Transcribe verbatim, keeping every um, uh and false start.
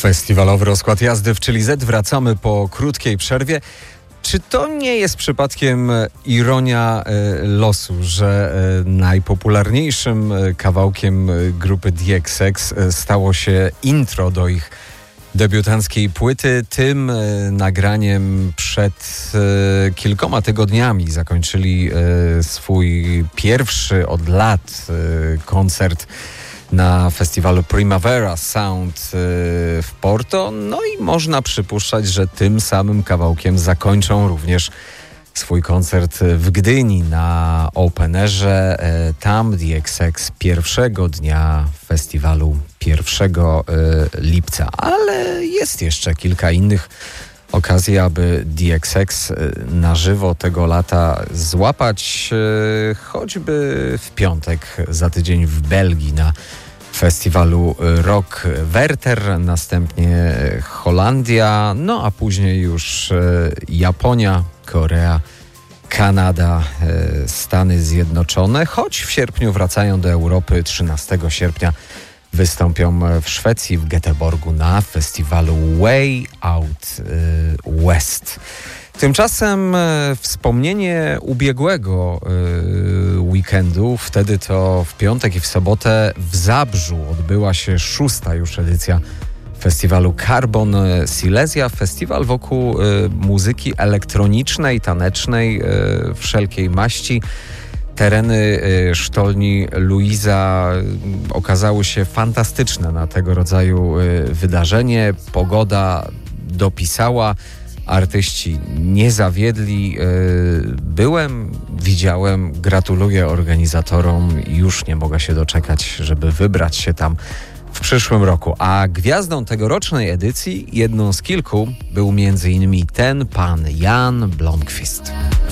Festiwalowy rozkład jazdy w Chili Z. Wracamy po krótkiej przerwie. Czy to nie jest przypadkiem ironia e, losu, że e, najpopularniejszym e, kawałkiem grupy D X X e, stało się intro do ich debiutanckiej płyty? Tym e, nagraniem przed e, kilkoma tygodniami zakończyli e, swój pierwszy od lat e, koncert na festiwalu Primavera Sound w Porto. No i można przypuszczać, że tym samym kawałkiem zakończą również swój koncert w Gdyni na Open Airze. Tam D X X pierwszego dnia festiwalu pierwszego lipca. Ale jest jeszcze kilka innych okazji, aby D X X na żywo tego lata złapać, choćby w piątek za tydzień w Belgii na festiwalu Rock Werther, następnie Holandia, no a później już Japonia, Korea, Kanada, Stany Zjednoczone, choć w sierpniu wracają do Europy. trzynastego sierpnia wystąpią w Szwecji, w Göteborgu na festiwalu Way Out West. Tymczasem e, wspomnienie ubiegłego e, weekendu, wtedy to w piątek i w sobotę w Zabrzu odbyła się szósta już edycja festiwalu Carbon Silesia. Festiwal wokół e, muzyki elektronicznej, tanecznej, e, wszelkiej maści. Tereny e, sztolni Luiza okazały się fantastyczne na tego rodzaju e, wydarzenie. Pogoda dopisała. Artyści nie zawiedli. Byłem, widziałem, gratuluję organizatorom. Już nie mogę się doczekać, żeby wybrać się tam w przyszłym roku. A gwiazdą tegorocznej edycji, jedną z kilku, był między innymi ten pan Jan Blomqvist.